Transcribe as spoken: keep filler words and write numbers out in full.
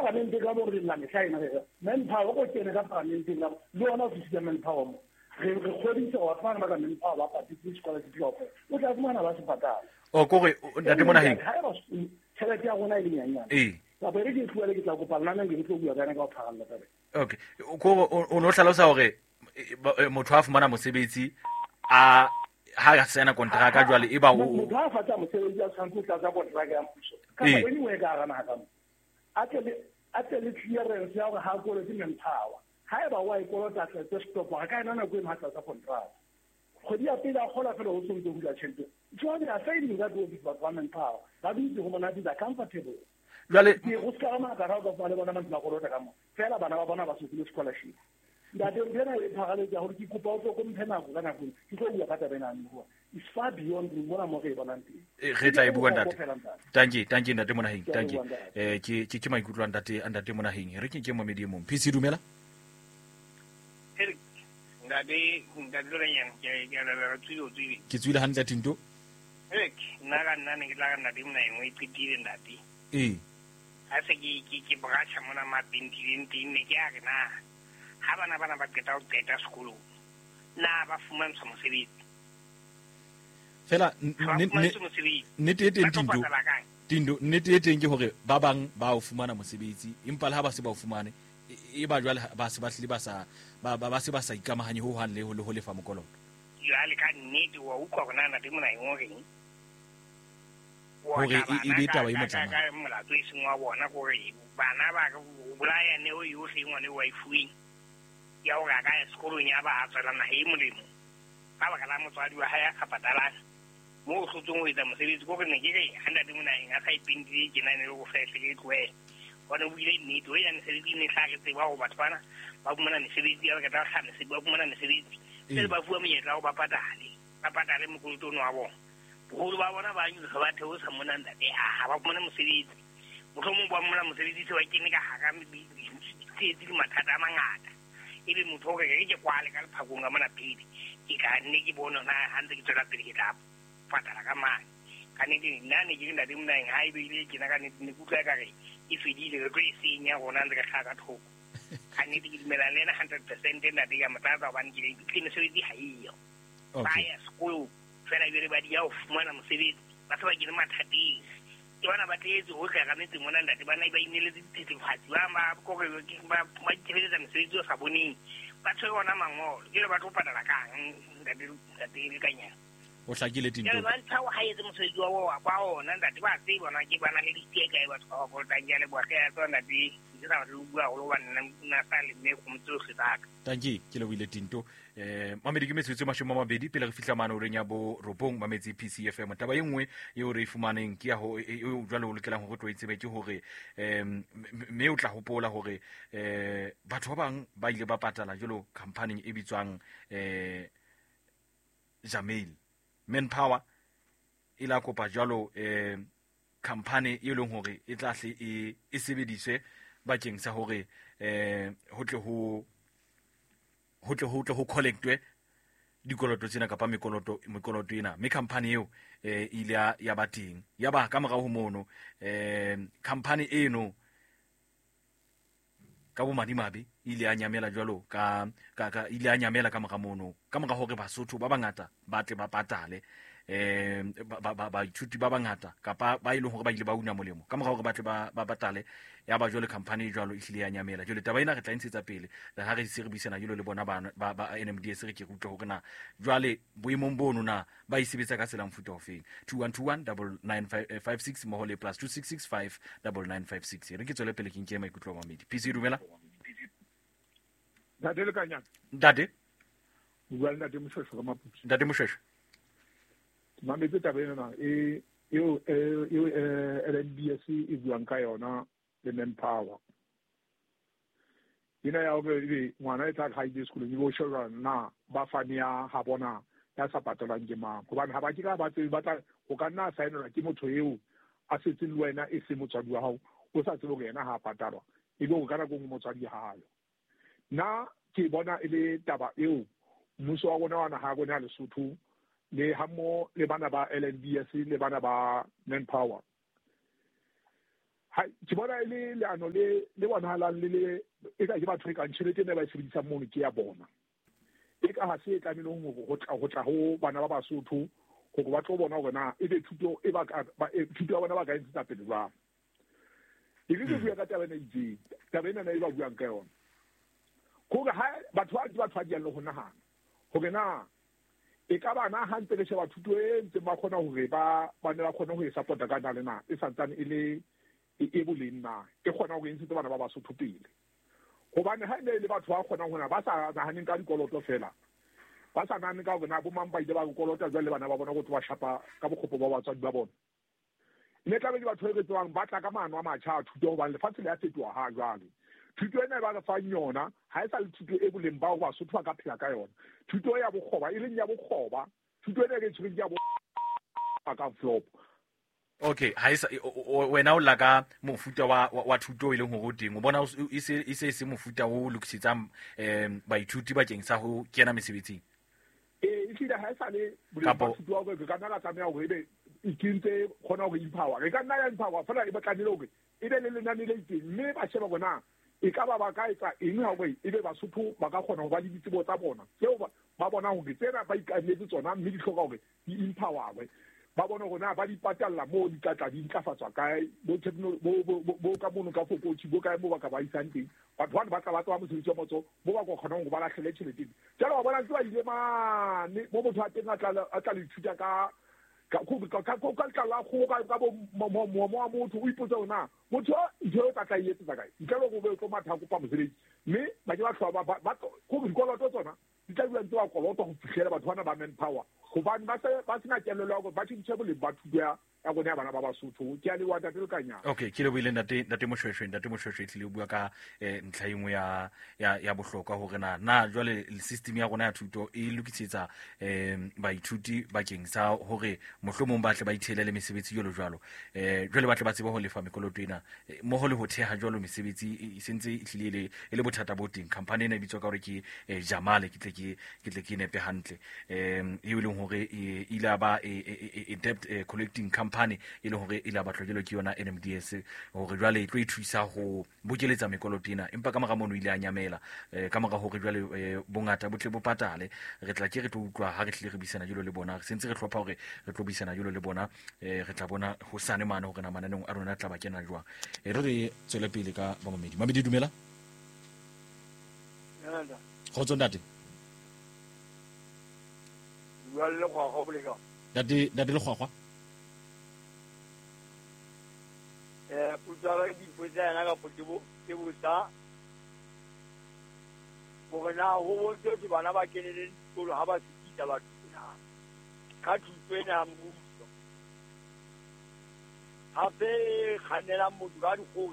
parliamente ka bo re la mehlaina re manpower go tsene ka parliamente la le ona go se manpower mo re re kgodisa wa fana ba ka manpower ba patisi scholarship yo o tla fumana ba se patala o go re ntate mona heng tšhelete ya gona e le nyanyana eh ba be re di tluele ke tla go palana nge ke tlo bua kana ka go phagalla taba okay go o no hlalosa hore motho a fumana mosebetsi a ha ga sena kontraka jwale e ba o motho a fatsa mosebetsi a tshwanetse tla tsa kontraka ya mmuso ka ba anyway ka gana ka mo a tle a tle clearance ya go ha go le manpower ha e ba wa e kolota tla tse stop ga ka ena na go e matla tsa kontraka go dia pila gola fela o tsong go dira tšhelete so they are saying that we have manpower ba di go mona di da comfortable jwale ke go ska ma ka ra go fa le bona mantla go rota ka mo fela bana ba bona ba se le scholarship da de bena e phagale ja gore ke kopa o go mphena go kana go ke go ya pata bena ngo is far beyond the mona mo ge bona nti e ge tla e bua ntate tanki tanki ntate mona heng tanki eh ke ke ke maikutlo ntate ntate mona heng re ke ke mo medium P C dumela Eric ndade ndade re yang ke ke ra tsuyo tsuyi ke tswile hantle tinto Eric nna ga nna ne ke tla nna di mona engwe ipitile ndate eh a se ke ke ke bracha mona ma pintileng tin ne ke a rena ha bana bana ba qeta ho qeta sekolo na ba fumana mosebetsi fela nnete e teng tinto tinto nnete e teng ke hore ba bang ba o fumana mosebetsi empa le ha ba se ba o fumane e ba jwale ba se ba hlile ba sa ba ba se ba sa ikamahanye ho han le ho le ho lefa mokoloto jwale ka nnete wa utlwa gona na di mona engwe hore e be taba e motlana ka molato e sengwa bona gore bana ba go bolaya ne o yo se ngwane wa ifuing ya o ga ka sekolong ya ba a tswela na he molemo ba ba kala motswadi wa haya ka patalana mo o hlotsong o etsa mosebetsi go ne ke re handa di mona eng a sa ipindile ke nane le go fetse ke tloe bona o ile nnete o ya mosebetsi ne tla ke tseba go batho bana ba bumana mosebetsi ya ka tla hlana se ba bumana mosebetsi se ba bua monyetla go ba patale ba patale mokolotong wa bona bogolo ba bona ba nyu ba theo sa mona ndate ha ba bumana mosebetsi motlhomo ba mona mosebetsi se wa kene ka ha ka se di mathata a mangata ebe motho o ke ke kwale ka lephakong ga mona pedi ke ka nne ke bona na hantse ke tsela pedi ke tla patala ka mane ka ne ke nna ne ke nna di mona eng ha ebe ile ke na ka ne ne kutla ka re e fedile re tlo e senya gona ntse ka tlhaka thoko ka ne ke dimela le one hundred percent nna di ya motlatsa ba nke le ke ne se di haiyo ba ya school fela be ba di ya o fumana mosebetsi ba se ba ke le mathateng ke bana ba tletse ho tla ka netse mona ndate bana ba inele ditsefatsi ba ma go re ba ba tšheletsa mosebetsi o sa boneng ba tshwe ona mangolo ke le ba tlo patala kang ndate ndate le kanya o hlakile tinto ya ba nthawa ha etse mosebetsi wa wa ba ona ndate ba tse bona ke bana le diteka e ba tshwa go tanya le bwa ke ya tsona di di sa re bua go lo bana na sa le me go motso setaka tanki ke le wile tinto eh mamedi ke metsotso mashome a mabedi pele re fihla mane o reng ya bo robong mametsi P C F M taba e nngwe eo re ifumaneng ke ya ho eo jwale o lokelang hore tlo itsebe ke hore em me o tla hopola hore eh batho ba bang ba ile ba patala jalo company e bitswang eh Jamail Manpower e la kopa jwalo eh company e leng hore e tla hle e e sebediswe bakeng sa hore eh ho tle ho ho tle ho tle ho collectwe dikoloto tsena kapa mekoloto mekoloto ena me company eo eh ile ya ba teng ya ba ka morao ho mono eh company eno ka bo madimabe ile a nyamela jwalo ka ka ile a nyamela ka morao mono ka morao hore Basotho ba bangata ba tle ba patale eh ba ba ba ithuti ba bangata kapa ba ile hore ba ile ba una molemo ka morao hore ba tle ba ba patale ya ba jole company jwalo ihlile ya nyamela jole taba ena re tla ntshetsa pele la ha re serebisana jole le bona ba ba N M D S re ke rutwa hore na jwale boemong bono na ba isebetsa ka tsela mfuta ofeng two one two one nine nine five six mo hole plus two six six five nine nine five six re ke tswele pele ke nke maikutlo mamedi P C dumela dade le kanya dade bua nna de moshweshwe ka maputsi dade moshweshwe mamedi taba ena e yo yo N M D S e buang ka yona le Manpower ina ya go be ngwana e tla high school ni go shora na ba fania ha bona ya sa patala ke mang go ba ha ba ke ka ba tse ba tla go ka nna saenela ke motho eo a setse le wena e se motswadi wa hao o sa tsebo go yena ha patalwa e go kana go motswadi ha hayo na ke bona ile taba eo mmuso wa bona wana ha go na le Lesotho le hamo le bana ba L N D S le bana ba Manpower ha ke bona ile leano le le bonahalang le le e ka ke batho e ka ntšhelete ne ba e sebedisang mono ke ya bona e ka ha se e tlameleng go tla go tla ho bana ba Basotho go ba tlo bona gore na e be thuto e ba thuto ya bona ba ka entsa pele ba e le go ya ka tabena ije tabena na e ba buang ka yona go ga batho ba ba tshwadi le go nagana go na e ka bana ha ntse le sheba thuto e ntse ba khona hore ba ba ne ba khona go e supporta ka nale na e santsane e le e boleng na e khona go entse bana ba Basotho pele go bane ha ile le batho ba khona hona ba sa nahaneng ka dikoloto fela ba sa nane ka bona bo mamba ile ba kolota jwa le bana ba bona go twa shapa ka bokgopo ba batswadi ba bona ne ka be di batho e tswang ba tla ka mano a matjha thuto go ba le fatshe le a fetwa ha jwale thuto ena ba fa nyona ha e sa le thuto e boleng ba go Basotho ka phela ka yona thuto ya bokgoba e leng ya bokgoba thuto ena ke tshwere ya bo ka flop. Okay, ha isa wena o la ka mofuta wa wa thuto e leng go teng o bona e se e se se mofuta o lokisetsang em baithuti ba keng sa go kena mesebetsing e e sida ha isa le boleng ba thuto wa go ka nna ka tsamaya go ebe ikintse khona go empower re ka nna ya empower fela e ba tlanile go e be le lenane le itseng mme ba sheba bona e ka ba ba ka etsa eng ha go e be Basotho ba ka khona go ba le ditsebo tsa bona tseo ba bona go tsena ba ikanetse tsona mme di hloka go di empower ba bona gona ba di patalla mo di tlatla di ntlafatswa kae bo bo bo ka mono ka fokotsi bo kae mo ba ka ba isang teng batho ba ba tla ba tswa mo setso motso bo ba go khona go ba la tlhele tšhelete jalo ba bona tswa ile ma mo motho a teng a tla a tla le thuta ka ka go ka ka go ka tla la go ka ka bo mo mo mo motho o ipotsa ona motho ntho tla tla yetse tsa kae ikalo go be go matha go pa mosebetsi mme ba ke ba tlhoba ba ba go dikoloto tsona di tla bua ntwa koloto go fitlhela batho bana ba manpower go ba ba se ba sena kelelo go ba tshitse bole ba thuto ya ya go ne bana ba Basotho ke a le wa tatelo kanya. Okay, ke le buile ntate ntate Moshweshwe ntate Moshweshwe tlile bua ka ntlha engwe ya ya ya bohlokwa hore na na jwale system ya rona ya thuto e lokisetsa em baithuti bakeng sa hore mohlomong ba tle ba ithelele mesebetsi yolo jwalo eh jwale ba tle ba tseba ho lefa mekoloto ena mo ho le ho theha jwalo mesebetsi e sentse e tlile e le bothata bo teng company ena e bitswa ka hore ke Jamale ke tle ke ke tle ke nepe hantle em e leng hore e ila ba e debt collecting company e le hore e la batlogelo ke yona N M D S hore jwale e tlo e thusa go bokeletsa mekoloto ena empa ka moga mono ile a nyamela ka moga hore jwale bongata botle bo patale re tla ke re tlo utlwa ha re tle re bisana jalo le bona re sentse re tlhopha hore re tlo bisana jalo le bona re tla bona ho sane mane hore na mananeng a rona tla ba kena jwa e re re tswele pele ka ba Mamedi Mamedi dumela nda go tsona date bua le go go bolega date date le gwagwa eh putsara di putsana ka potebo ke botsa bona ho botse di bana ba kenele dikolo ha ba tsitsa ba tsona ka thuto ena mmuso hape khanela motho ga di go